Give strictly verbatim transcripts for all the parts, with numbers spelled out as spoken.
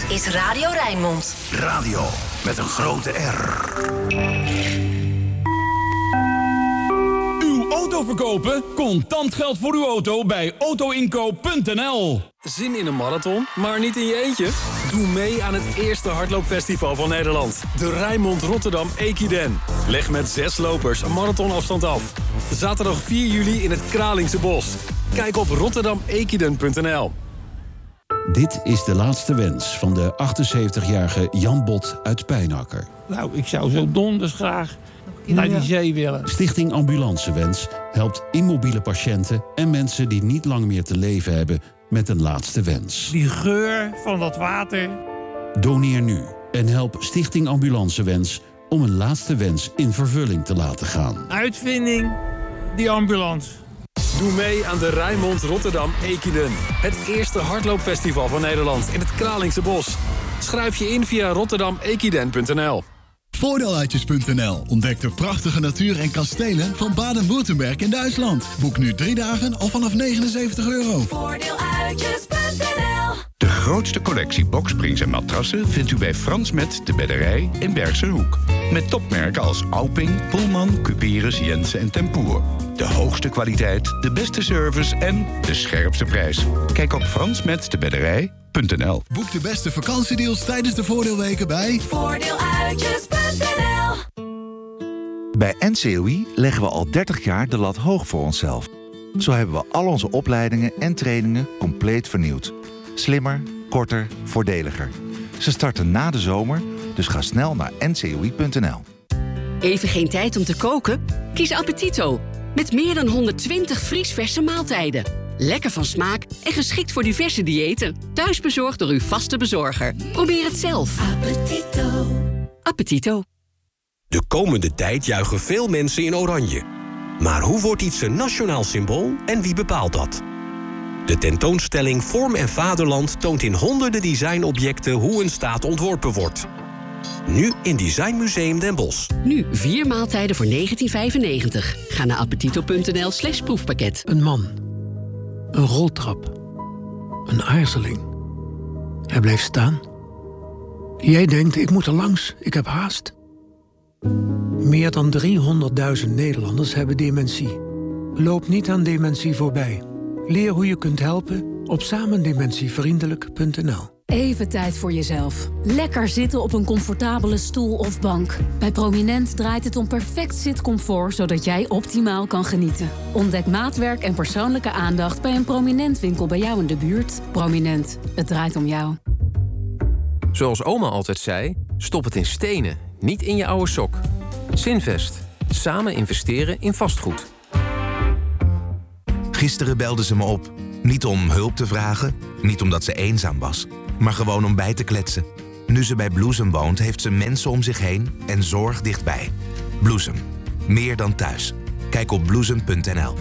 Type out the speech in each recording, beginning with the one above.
Dit is Radio Rijnmond. Radio met een grote R. Uw auto verkopen? Contant geld voor uw auto bij autoinkoop punt n l. Zin in een marathon, maar niet in je eentje? Doe mee aan het eerste hardloopfestival van Nederland. De Rijnmond Rotterdam Equiden. Leg met zes lopers een marathonafstand af. Zaterdag vier juli in het Kralingse Bos. Kijk op rotterdam equiden punt n l. Dit is de laatste wens van de achtenzeventigjarige Jan Bot uit Pijnakker. Nou, ik zou zo donders graag naar die zee willen. Stichting Ambulancewens helpt immobiele patiënten en mensen die niet lang meer te leven hebben met een laatste wens. Die geur van dat water. Doneer nu en help Stichting Ambulancewens om een laatste wens in vervulling te laten gaan. Uitvinding, die ambulance. Doe mee aan de Rijnmond Rotterdam Equiden. Het eerste hardloopfestival van Nederland in het Kralingse Bos. Schrijf je in via rotterdam equiden punt n l. Voordeeluitjes punt n l. Ontdek de prachtige natuur en kastelen van Baden-Württemberg in Duitsland. Boek nu drie dagen al vanaf negenenzeventig euro. Voordeeluitjes punt n l. De grootste collectie boksprings en matrassen vindt u bij Frans Met de Bedderij in Bergse Hoek. Met topmerken als Auping, Pullman, Cuperus, Jensen en Tempoer. De hoogste kwaliteit, de beste service en de scherpste prijs. Kijk op frans met de bedderij punt n l. Boek de beste vakantiedeals tijdens de voordeelweken bij Voordeeluitjes punt n l. Bij N C O I leggen we al dertig jaar de lat hoog voor onszelf. Zo hebben we al onze opleidingen en trainingen compleet vernieuwd. Slimmer, korter, voordeliger. Ze starten na de zomer, dus ga snel naar n c o i punt n l. Even geen tijd om te koken? Kies Appetito. Met meer dan honderdtwintig vriesverse maaltijden. Lekker van smaak en geschikt voor diverse diëten. Thuisbezorgd door uw vaste bezorger. Probeer het zelf. Appetito. Appetito. De komende tijd juichen veel mensen in oranje. Maar hoe wordt iets een nationaal symbool en wie bepaalt dat? De tentoonstelling Vorm en Vaderland toont in honderden designobjecten hoe een staat ontworpen wordt. Nu in Designmuseum Den Bosch. Nu vier maaltijden voor negentien vijfennegentig. Ga naar appetito punt n l slash proefpakket. Een man. Een roltrap. Een aarzeling. Hij blijft staan. Jij denkt, ik moet er langs, ik heb haast. Meer dan driehonderdduizend Nederlanders hebben dementie. Loop niet aan dementie voorbij. Leer hoe je kunt helpen op samendementievriendelijk punt n l. Even tijd voor jezelf. Lekker zitten op een comfortabele stoel of bank. Bij Prominent draait het om perfect zitcomfort, zodat jij optimaal kan genieten. Ontdek maatwerk en persoonlijke aandacht bij een Prominent winkel bij jou in de buurt. Prominent, het draait om jou. Zoals oma altijd zei, stop het in stenen, niet in je oude sok. Zinvest. Samen investeren in vastgoed. Gisteren belde ze me op. Niet om hulp te vragen, niet omdat ze eenzaam was, maar gewoon om bij te kletsen. Nu ze bij Bloesem woont, heeft ze mensen om zich heen en zorg dichtbij. Bloesem. Meer dan thuis. Kijk op bloesem punt n l.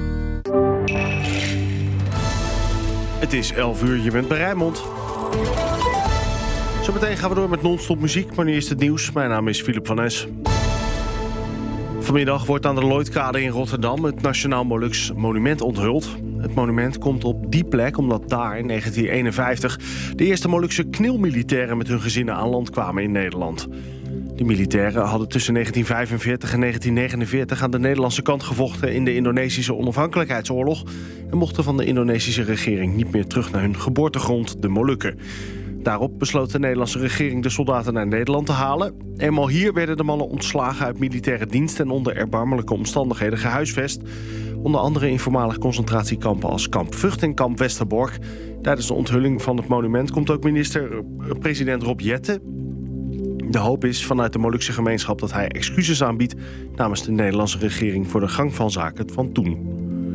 Het is elf uur, je bent bij Rijnmond. Zometeen gaan we door met non-stop muziek, maar nu is het nieuws. Mijn naam is Philip van Es. Vanmiddag wordt aan de Lloydkade in Rotterdam het Nationaal Moluks Monument onthuld. Het monument komt op die plek omdat daar in negentien eenenvijftig... de eerste Molukse knilmilitairen met hun gezinnen aan land kwamen in Nederland. De militairen hadden tussen negentien vijfenveertig en negentien negenenveertig... aan de Nederlandse kant gevochten in de Indonesische onafhankelijkheidsoorlog... en mochten van de Indonesische regering niet meer terug naar hun geboortegrond, de Molukken. Daarop besloot de Nederlandse regering de soldaten naar Nederland te halen. Eenmaal hier werden de mannen ontslagen uit militaire dienst en onder erbarmelijke omstandigheden gehuisvest. Onder andere in voormalig concentratiekampen als kamp Vught en kamp Westerbork. Tijdens de onthulling van het monument komt ook minister-president Rob Jetten. De hoop is vanuit de Molukse gemeenschap dat hij excuses aanbiedt namens de Nederlandse regering voor de gang van zaken van toen.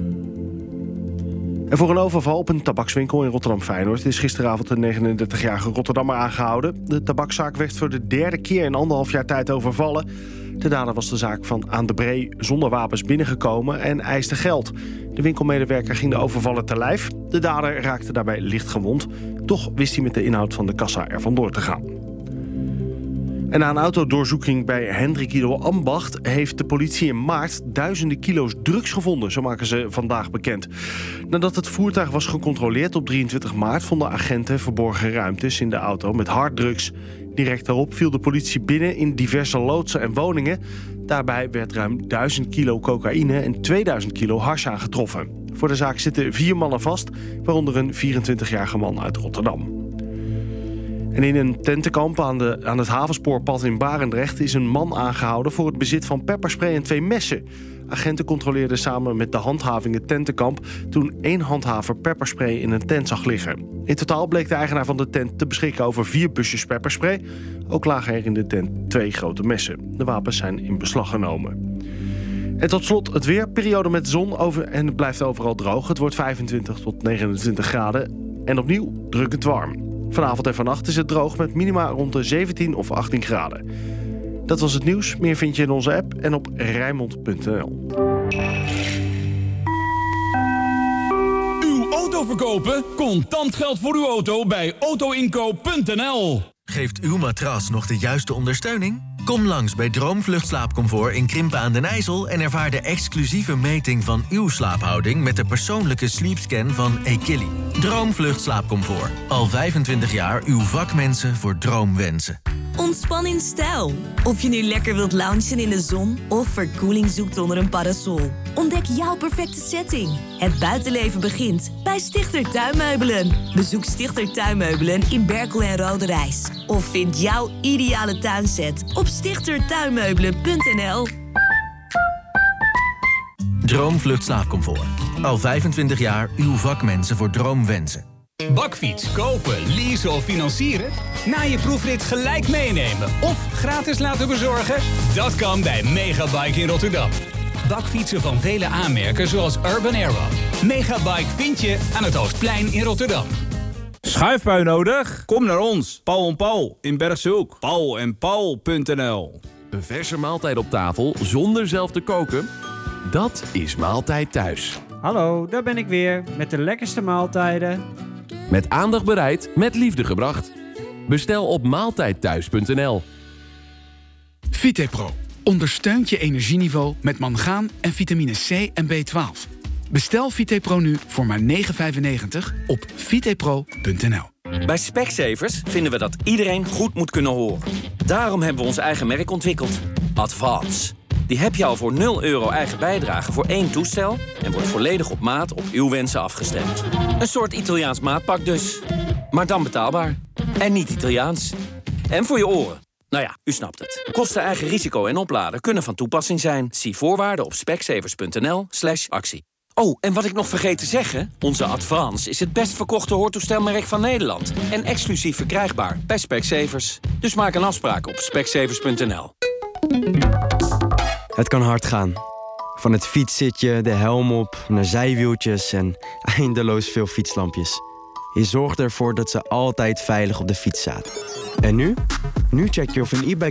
En voor een overval op een tabakswinkel in Rotterdam-Feyenoord is gisteravond een negenendertigjarige Rotterdammer aangehouden. De tabakszaak werd voor de derde keer in anderhalf jaar tijd overvallen. De dader was de zaak van Aan de Bree zonder wapens binnengekomen en eiste geld. De winkelmedewerker ging de overvaller te lijf. De dader raakte daarbij licht gewond. Toch wist hij met de inhoud van de kassa er vandoor te gaan. En na een autodoorzoeking bij Hendrik Ido Ambacht heeft de politie in maart duizenden kilo's drugs gevonden, zo maken ze vandaag bekend. Nadat het voertuig was gecontroleerd op drieëntwintig maart vonden agenten verborgen ruimtes in de auto met harddrugs. Direct daarop viel de politie binnen in diverse loodsen en woningen. Daarbij werd ruim duizend kilo cocaïne en tweeduizend kilo hash aangetroffen. Voor de zaak zitten vier mannen vast, waaronder een vierentwintigjarige man uit Rotterdam. En in een tentenkamp aan, de, aan het havenspoorpad in Barendrecht is een man aangehouden voor het bezit van pepperspray en twee messen. Agenten controleerden samen met de handhaving het tentenkamp toen één handhaver pepperspray in een tent zag liggen. In totaal bleek de eigenaar van de tent te beschikken over vier busjes pepperspray. Ook lagen er in de tent twee grote messen. De wapens zijn in beslag genomen. En tot slot het weer. Periode met zon over en het blijft overal droog. Het wordt vijfentwintig tot negenentwintig graden en opnieuw drukkend warm. Vanavond en vannacht is het droog met minima rond de zeventien of achttien graden. Dat was het nieuws. Meer vind je in onze app en op Rijnmond punt n l. Uw auto verkopen? Contant geld voor uw auto bij auto inkoop punt n l. Geeft uw matras nog de juiste ondersteuning? Kom langs bij Droomvlucht Slaapcomfort in Krimpen aan den IJssel en ervaar de exclusieve meting van uw slaaphouding met de persoonlijke sleepscan van Equilly. Droomvlucht Slaapcomfort. Al vijfentwintig jaar uw vakmensen voor droomwensen. Ontspan in stijl. Of je nu lekker wilt loungen in de zon of verkoeling zoekt onder een parasol. Ontdek jouw perfecte setting. Het buitenleven begint bij Stichter Tuinmeubelen. Bezoek Stichter Tuinmeubelen in Berkel en Roderijs. Of vind jouw ideale tuinset op stichter tuinmeubelen punt n l. Droomvlucht Slaapcomfort. Al vijfentwintig jaar uw vakmensen voor droomwensen. Bakfiets kopen, leasen of financieren? Na je proefrit gelijk meenemen of gratis laten bezorgen? Dat kan bij Megabike in Rotterdam. Bakfietsen van vele aanmerken zoals Urban Arrow. Megabike vind je aan het Oostplein in Rotterdam. Schuifpui nodig? Kom naar ons, Paul en Paul in Bergse Hoek. paul en paul punt n l. Een verse maaltijd op tafel zonder zelf te koken? Dat is Maaltijd Thuis. Hallo, daar ben ik weer met de lekkerste maaltijden. Met aandacht bereid, met liefde gebracht. Bestel op maaltijdthuis punt n l. Vitepro ondersteunt je energieniveau met mangaan en vitamine C en B twaalf. Bestel Vitepro nu voor maar negen vijfennegentig op vitepro punt n l. Bij Specsavers vinden we dat iedereen goed moet kunnen horen. Daarom hebben we ons eigen merk ontwikkeld. Advance. Die heb je al voor nul euro eigen bijdrage voor één toestel en wordt volledig op maat op uw wensen afgestemd. Een soort Italiaans maatpak dus. Maar dan betaalbaar. En niet Italiaans. En voor je oren. Nou ja, u snapt het. Kosten, eigen risico en opladen kunnen van toepassing zijn. Zie voorwaarden op specsavers punt n l slash actie. Oh, en wat ik nog vergeet te zeggen. Onze Advance is het best verkochte hoortoestelmerk van Nederland. En exclusief verkrijgbaar bij Specsavers. Dus maak een afspraak op specsavers punt n l. Het kan hard gaan. Van het fietszitje, de helm op, naar zijwieltjes en eindeloos veel fietslampjes. Je zorgt ervoor dat ze altijd veilig op de fiets zaten. En nu? Nu check je of een e-bike